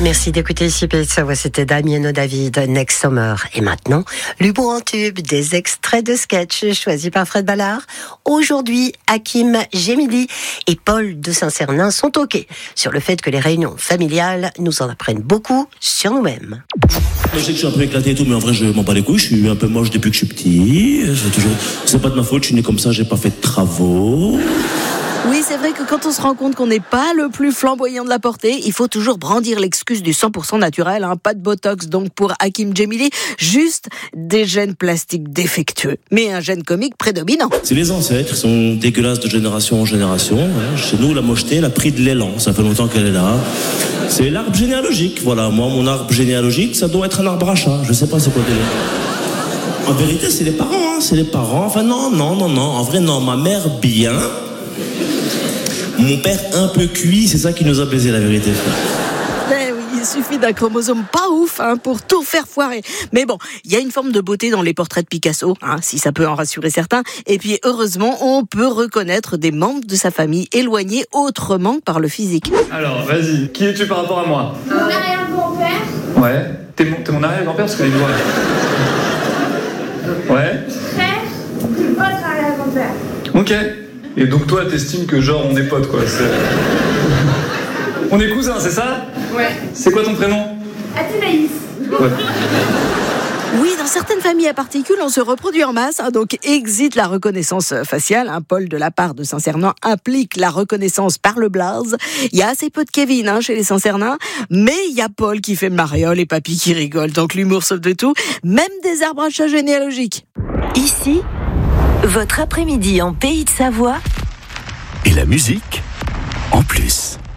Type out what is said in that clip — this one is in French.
Merci d'écouter ici Pays de Savoie, c'était Damien David, Next Summer. Et maintenant, l'humour en tube, des extraits de sketch choisis par Fred Ballard. Aujourd'hui, Hakim Gemili et Paul de Saint-Cernin sont OK sur le fait que les réunions familiales nous en apprennent beaucoup sur nous-mêmes. Je sais que je suis un peu éclaté et tout, mais en vrai, je m'en bats les couilles. Je suis un peu moche depuis que je suis petit. C'est pas de ma faute, je suis né comme ça, j'ai pas fait de travaux. Oui, c'est vrai que quand on se rend compte qu'on n'est pas le plus flamboyant de la portée, il faut toujours brandir l'excuse du 100% naturel, pas de botox donc pour Hakim Gemili, juste des gènes plastiques défectueux, mais un gène comique prédominant. C'est les ancêtres, ils sont dégueulasses de génération en génération. Chez nous, la mocheté, elle a pris de l'élan, ça fait longtemps qu'elle est là. C'est l'arbre généalogique, voilà. Moi, mon arbre généalogique, ça doit être un arbre à chat, je sais pas c'est quoi déjà. En vérité, c'est les parents, c'est les parents. Enfin, non, en vrai, non, ma mère, bien... Mon père un peu cuit, c'est ça qui nous a baisé la vérité. Ben oui, il suffit d'un chromosome pas ouf pour tout faire foirer. Mais bon, il y a une forme de beauté dans les portraits de Picasso, si ça peut en rassurer certains. Et puis heureusement, on peut reconnaître des membres de sa famille éloignés autrement que par le physique. Alors, vas-y, qui es-tu par rapport à moi? Mon arrière-grand-père. Ouais. T'es mon arrière-grand-père parce qu'elle est noire. Ouais. Frère de votre arrière-grand-père. Ok. Et donc toi, t'estimes que genre on est potes quoi. On est cousins, c'est ça? Ouais. C'est quoi ton prénom? Athénaïs. Ouais. Oui, dans certaines familles à particules, on se reproduit en masse, donc existe la reconnaissance faciale. Paul de la part de Saint-Cernin implique la reconnaissance par le blaze. Il y a assez peu de Kevin chez les Saint-Cernin, mais il y a Paul qui fait le mariole et Papy qui rigole, donc l'humour sauve de tout, même des arbres à chat généalogiques. Ici, votre après-midi en Pays de Savoie. Et la musique en plus.